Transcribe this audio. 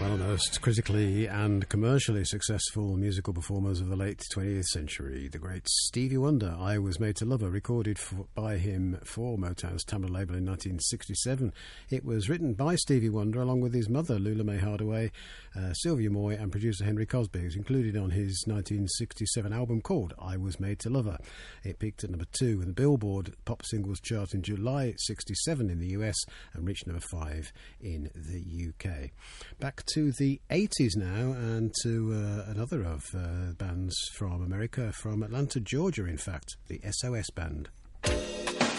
One of the most critically and commercially successful musical performers of the late 20th century, the great Stevie Wonder. I Was Made to Love Her, recorded by him for Motown's Tamla label in 1967. It was written by Stevie Wonder along with his mother, Lula Mae Hardaway, Sylvia Moy and producer Henry Cosby. It was included on his 1967 album called I Was Made to Love Her. It peaked at number 2 in the Billboard Pop Singles chart in July 67 in the US and reached number 5 in the UK. Back to the 80s now, and to another of bands from America, from Atlanta, Georgia, in fact, the SOS Band.